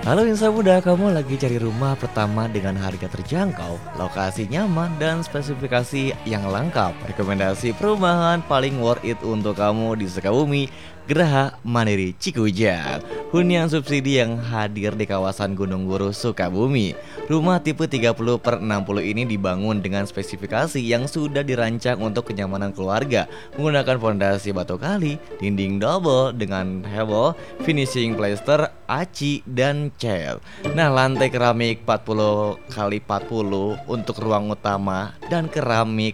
Halo Insa Muda, kamu lagi cari rumah pertama dengan harga terjangkau, lokasi nyaman, dan spesifikasi yang lengkap. Rekomendasi perumahan paling worth it untuk kamu di Sukabumi, Geraha Mandiri Cikujang. Hunian subsidi yang hadir di kawasan Gunung Guru, Sukabumi. Rumah tipe 30/60 ini dibangun dengan spesifikasi yang sudah dirancang untuk kenyamanan keluarga, menggunakan fondasi batu kali, dinding double dengan hebo, finishing plaster, aci, dan cat. Nah, lantai keramik 40 kali 40 untuk ruang utama dan keramik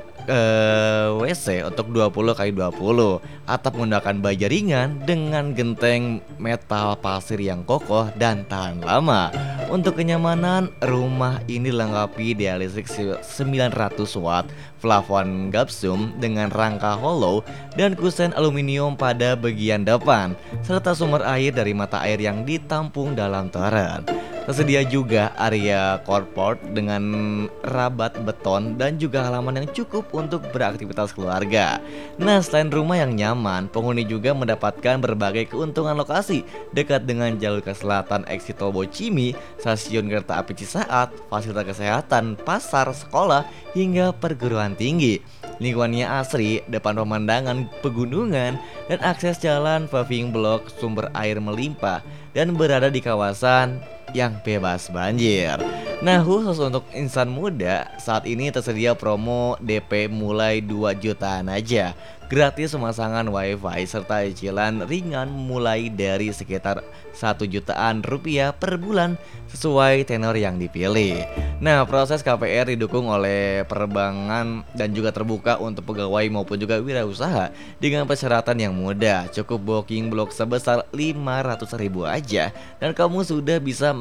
WC untuk 20 kali 20. Atap menggunakan baja ringan dengan genteng metal pasir yang kokoh dan tahan lama. Untuk kenyamanan, rumah ini dilengkapi daya listrik 900 watt, plafon gapsum dengan rangka hollow dan kusen aluminium pada bagian depan, serta sumber air dari mata air yang ditampung dalam toren. Tersedia juga area carport dengan rabat beton dan juga halaman yang cukup untuk beraktivitas keluarga. Nah, selain rumah yang nyaman, penghuni juga mendapatkan berbagai keuntungan lokasi dekat dengan jalur ke selatan exit tol Bocimi, stasiun kereta api Cisaat, fasilitas kesehatan, pasar, sekolah, hingga perguruan tinggi. Lingkungannya asri, depan pemandangan pegunungan, dan akses jalan paving block, sumber air melimpah, dan berada di kawasan yang bebas banjir. Nah, khusus untuk insan muda, saat ini tersedia promo DP mulai 2 jutaan aja. Gratis pemasangan wifi serta cicilan ringan mulai dari sekitar 1 jutaan rupiah per bulan sesuai tenor yang dipilih. Nah, proses KPR didukung oleh perbankan dan juga terbuka untuk pegawai maupun juga wirausaha dengan persyaratan yang mudah. Cukup booking blok sebesar 500.000 aja dan kamu sudah bisa